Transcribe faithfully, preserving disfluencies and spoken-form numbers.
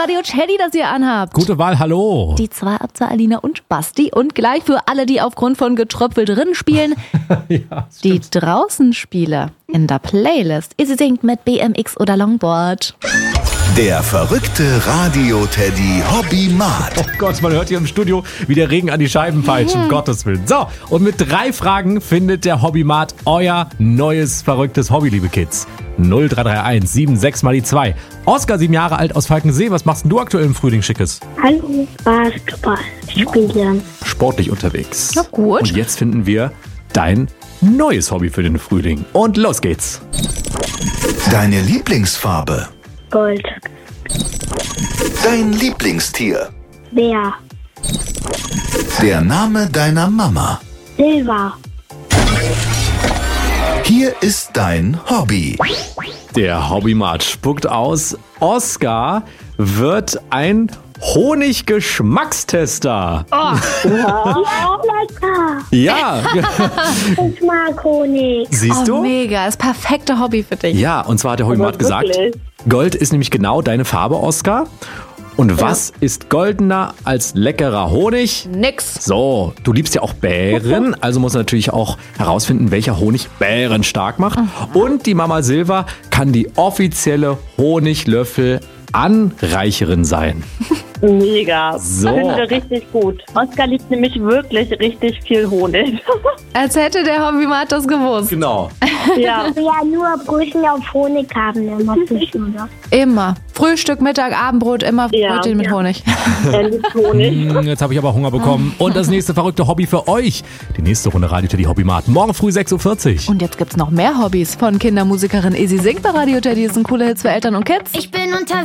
Radio Teddy, das ihr anhabt. Gute Wahl, hallo. Die zwei ab zwei, Alina und Basti. Und gleich für alle, die aufgrund von Getröpfel drin spielen, ja, die Draußenspiele in der Playlist. Ihr singt mit B M X oder Longboard. Der verrückte Radio-Teddy Hobbymat. Oh Gott, man hört hier im Studio, wie der Regen an die Scheiben peitscht, um Gottes Willen. So, und mit drei Fragen findet der Hobbymat euer neues, verrücktes Hobby, liebe Kids. null drei drei eins sieben sechs mal die zwei. Oskar, sieben Jahre alt aus Falkensee. Was machst denn du aktuell im Frühling Schickes? Hallo, Basketball spielen. Sportlich unterwegs. Na gut. Und jetzt finden wir dein neues Hobby für den Frühling. Und los geht's. Deine Lieblingsfarbe. Gold. Dein Lieblingstier. Bär. Der Name deiner Mama. Silber. Hier ist dein Hobby. Der Hobbymat spuckt aus. Oskar wird ein Honiggeschmackstester. Ja, lecker. Ja, Ich mag Honig. siehst Oh, du? mega. Das perfekte Hobby für dich. Ja, und zwar hat der Hobbymat gesagt, Gold ist nämlich genau deine Farbe, Oskar. Und was ist goldener als leckerer Honig? Nix. So, du liebst ja auch Bären, also musst du natürlich auch herausfinden, welcher Honig Bären stark macht. Und die Mama Silva kann die offizielle Honiglöffel-Anreicherin sein. Mega. So. Finden wir richtig gut. Oskar liebt nämlich wirklich richtig viel Honig. Als hätte der Hobbymat das gewusst. Genau. Ja. Ja, nur Brötchen auf Honig haben immer zwischen, oder? Immer. Frühstück, Mittag, Abendbrot, immer Ja. Brötchen mit Honig. Er liebt Honig. Hm, Jetzt habe ich aber Hunger bekommen. Und das nächste verrückte Hobby für euch. Die nächste Runde Radio Teddy Hobbymat. Morgen früh sechs Uhr vierzig. Und jetzt gibt's noch mehr Hobbys von Kindermusikerin Izzy Singt bei Radio Teddy. Das sind coole Hits für Eltern und Kids. Ich bin unterwegs.